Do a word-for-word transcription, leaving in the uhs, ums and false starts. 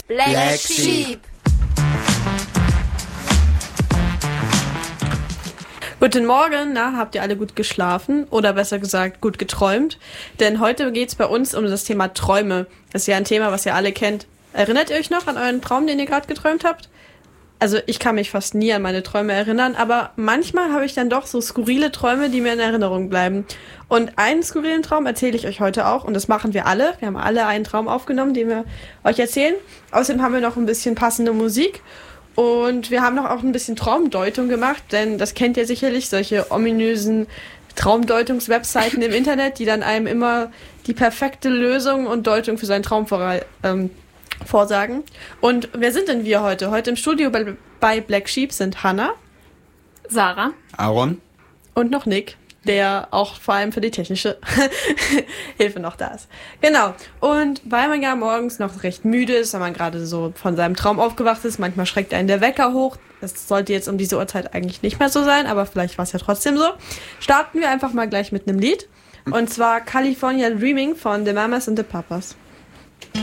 Black, Black Sheep. Guten Morgen, na, habt ihr alle gut geschlafen oder besser gesagt gut geträumt? Denn heute geht's bei uns um das Thema Träume. Das ist ja ein Thema, was ihr alle kennt. Erinnert ihr euch noch an euren Traum, den ihr gerade geträumt habt? Also ich kann mich fast nie an meine Träume erinnern, aber manchmal habe ich dann doch so skurrile Träume, die mir in Erinnerung bleiben. Und einen skurrilen Traum erzähle ich euch heute auch und das machen wir alle. Wir haben alle einen Traum aufgenommen, den wir euch erzählen. Außerdem haben wir noch ein bisschen passende Musik und wir haben noch auch ein bisschen Traumdeutung gemacht, denn das kennt ihr sicherlich, solche ominösen Traumdeutungs-Webseiten im Internet, die dann einem immer die perfekte Lösung und Deutung für seinen Traum vor, ähm, vorsagen. Und wer sind denn wir heute? Heute im Studio bei, bei Black Sheep sind Hannah, Sarah, Aaron und noch Nick, der auch vor allem für die technische Hilfe noch da ist. Genau. Und weil man ja morgens noch recht müde ist, weil man gerade so von seinem Traum aufgewacht ist, manchmal schreckt einen der Wecker hoch. Das sollte jetzt um diese Uhrzeit eigentlich nicht mehr so sein, aber vielleicht war es ja trotzdem so. Starten wir einfach mal gleich mit einem Lied. Und zwar California Dreaming von The Mamas and the Papas.